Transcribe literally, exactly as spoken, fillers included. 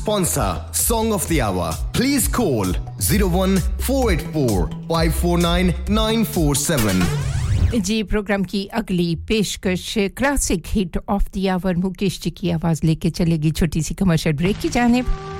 sponsor Song of the Hour. Please call zero one four eight four five four nine nine four seven. Ji programme की अगली पेशकश classic hit of the our Mukesh ji की आवाज लेके चलेगी छोटी सी commercial break की जानिब